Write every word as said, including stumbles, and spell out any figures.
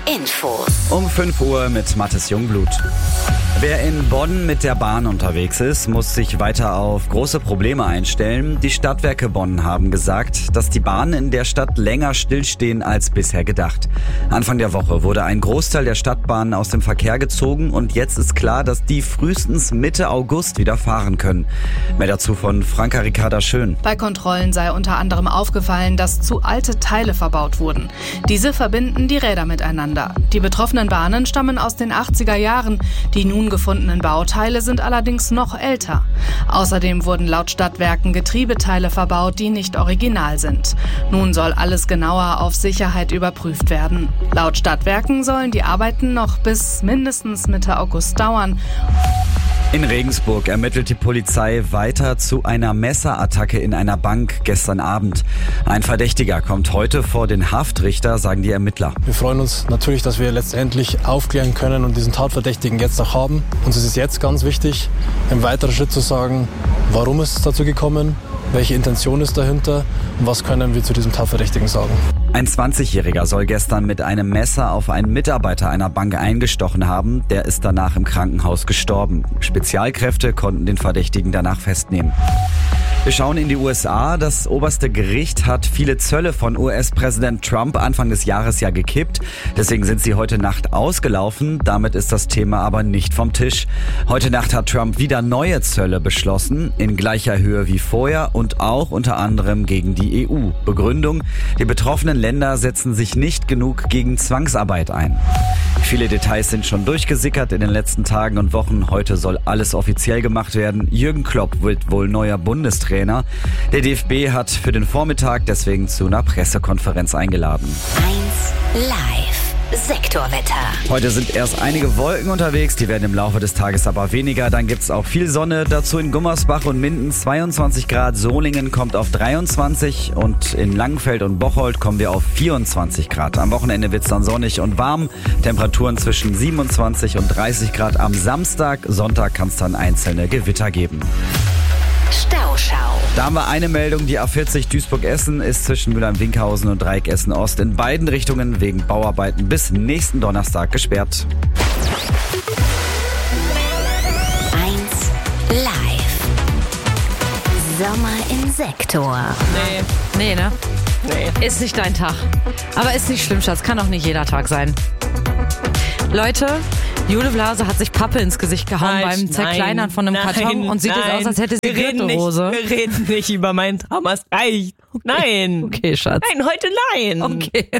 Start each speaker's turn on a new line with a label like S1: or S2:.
S1: Infos.
S2: Um fünf Uhr mit Mathis Jungblut. Wer in Bonn mit der Bahn unterwegs ist, muss sich weiter auf große Probleme einstellen. Die Stadtwerke Bonn haben gesagt, dass die Bahnen in der Stadt länger stillstehen als bisher gedacht. Anfang der Woche wurde ein Großteil der Stadtbahnen aus dem Verkehr gezogen und jetzt ist klar, dass die frühestens Mitte August wieder fahren können. Mehr dazu von Franka Ricarda Schön.
S3: Bei Kontrollen sei unter anderem aufgefallen, dass zu alte Teile verbaut wurden. Diese verbinden die Räder miteinander. Die betroffenen Bahnen stammen aus den achtziger Jahren. Die nun gefundenen Bauteile sind allerdings noch älter. Außerdem wurden laut Stadtwerken Getriebeteile verbaut, die nicht original sind. Nun soll alles genauer auf Sicherheit überprüft werden. Laut Stadtwerken sollen die Arbeiten noch bis mindestens Mitte August dauern.
S2: In Regensburg ermittelt die Polizei weiter zu einer Messerattacke in einer Bank gestern Abend. Ein Verdächtiger kommt heute vor den Haftrichter, sagen die Ermittler.
S4: Wir freuen uns natürlich, dass wir letztendlich aufklären können und diesen Tatverdächtigen jetzt auch haben. Uns ist es jetzt ganz wichtig, im weiteren Schritt zu sagen, warum ist es dazu gekommen, welche Intention ist dahinter und was können wir zu diesem Tatverdächtigen sagen.
S2: Ein zwanzigjähriger soll gestern mit einem Messer auf einen Mitarbeiter einer Bank eingestochen haben. Der ist danach im Krankenhaus gestorben. Spezialkräfte konnten den Verdächtigen danach festnehmen. Wir schauen in die U S A. Das oberste Gericht hat viele Zölle von U S-Präsident Trump Anfang des Jahres ja gekippt. Deswegen sind sie heute Nacht ausgelaufen. Damit ist das Thema aber nicht vom Tisch. Heute Nacht hat Trump wieder neue Zölle beschlossen, in gleicher Höhe wie vorher und auch unter anderem gegen die E U. Begründung: Die betroffenen Länder setzen sich nicht genug gegen Zwangsarbeit ein. Viele Details sind schon durchgesickert in den letzten Tagen und Wochen. Heute soll alles offiziell gemacht werden. Jürgen Klopp wird wohl neuer Bundestrainer. Der D F B hat für den Vormittag deswegen zu einer Pressekonferenz eingeladen.
S1: eins live. Sektorwetter.
S2: Heute sind erst einige Wolken unterwegs, die werden im Laufe des Tages aber weniger. Dann gibt's auch viel Sonne, dazu in Gummersbach und Minden zweiundzwanzig Grad, Solingen kommt auf dreiundzwanzig und in Langenfeld und Bocholt kommen wir auf vierundzwanzig Grad. Am Wochenende wird's dann sonnig und warm, Temperaturen zwischen siebenundzwanzig und dreißig Grad am Samstag. Sonntag kann's dann einzelne Gewitter geben.
S1: Stauschau.
S2: Da haben wir eine Meldung, die A vierzig Duisburg-Essen ist zwischen Mülheim-Winkhausen und Dreieck Essen-Ost in beiden Richtungen wegen Bauarbeiten bis nächsten Donnerstag gesperrt.
S1: eins live. Sommer im Sektor.
S5: Nee. Nee, ne? Nee. Ist nicht dein Tag. Aber ist nicht schlimm, Schatz. Kann auch nicht jeder Tag sein. Leute, Jule Blase hat sich Pappe ins Gesicht gehauen
S6: Nein,
S5: beim Zerkleinern
S6: nein,
S5: von einem
S6: nein,
S5: Karton und sieht
S6: nein.
S5: jetzt aus, als hätte sie
S6: wir reden nicht,
S5: Gürtelrose.
S6: wir reden nicht über mein Trauma, es reicht. Nein.
S5: Okay, Schatz.
S6: Nein, heute nein.
S5: Okay.